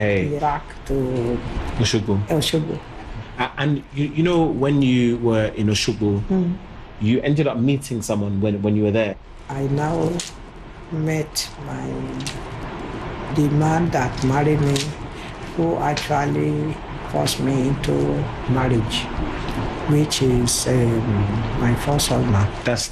Hey. Iraq to Oshogbo. Oshogbo. And you know, when you were in Oshogbo, you ended up meeting someone when you were there. I now met the man that married me, who actually forced me into marriage, which is my first husband. That's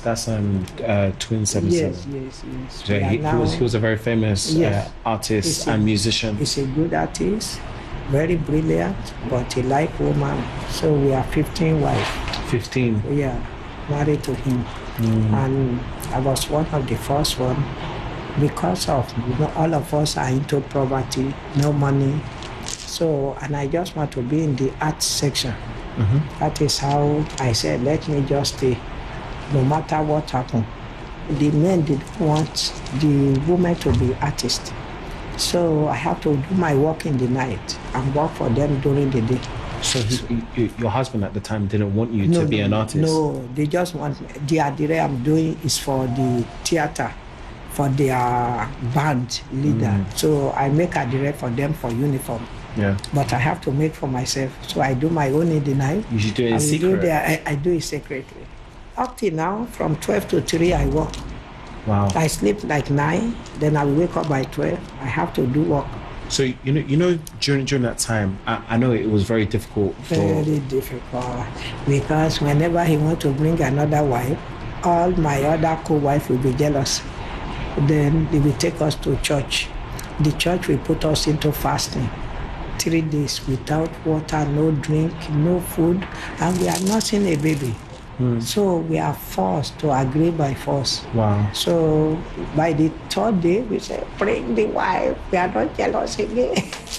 Twin 77. Yes. So he was a very famous artist and musician. He's a good artist, very brilliant, but he liked woman. So we are 15 wives. 15? Yeah, married to him. And I was one of the first one because of all of us are into poverty, no money. So, and I just want to be in the art section. That is how I said, let me just stay, no matter what happened. The men didn't want the women to be artists. So I have to do my work in the night and work for them during the day. So your husband at the time didn't want you to be an artist? No, they just want me. The adire I'm doing is for the theater, for their band leader. So I make adire for them for uniform. Yeah. But I have to make for myself. So I do my own in the night. You should do it in secret. I do it secretly. Up till now, from 12 to 3, I work. Wow. I sleep like 9, then I wake up by 12. I have to do work. So you know during that time, I know it was very difficult. Very difficult, because whenever he want to bring another wife, all my other co-wife will be jealous. Then they will take us to church. The church will put us into fasting. 3 days without water, no drink, no food, and we are nursing a baby. So we are forced to agree by force. Wow. So by the 3rd day, we say, bring the wife, we are not jealous again.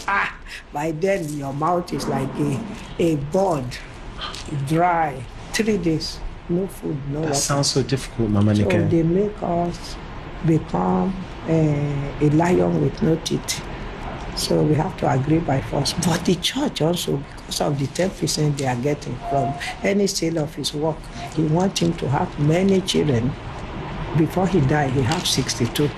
By then, your mouth is like a bud, dry. 3 days, no food, no water. That sounds so difficult, Mama Nike. So they make us become a lion with no teeth. So we have to agree by force. But the church also, because of the 10% they are getting from any sale of his work, he wants him to have many children. Before he died, he had 62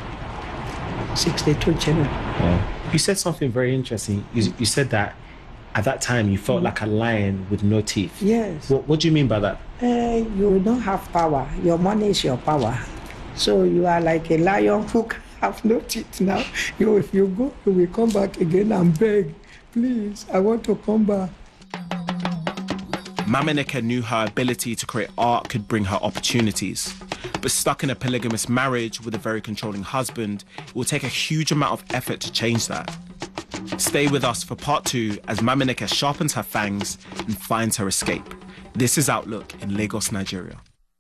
children. Yeah. You said something very interesting. You said that at that time you felt like a lion with no teeth. Yes. What do you mean by that? You don't have power. Your money is your power. So you are like a lion who have no teeth now. If you go, you will come back again and beg, please, I want to come back. Mama Neke knew her ability to create art could bring her opportunities. But stuck in a polygamous marriage with a very controlling husband, it will take a huge amount of effort to change that. Stay with us for part 2 as Mama Neke sharpens her fangs and finds her escape. This is Outlook in Lagos, Nigeria.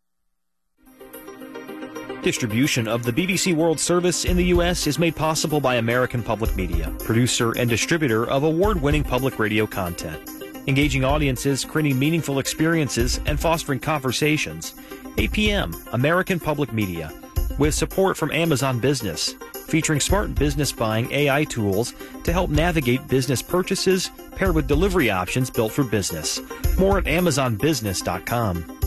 Distribution of the BBC World Service in the U.S. is made possible by American Public Media, producer and distributor of award-winning public radio content. Engaging audiences, creating meaningful experiences, and fostering conversations. APM, American Public Media, with support from Amazon Business, featuring smart business buying AI tools to help navigate business purchases paired with delivery options built for business. More at AmazonBusiness.com.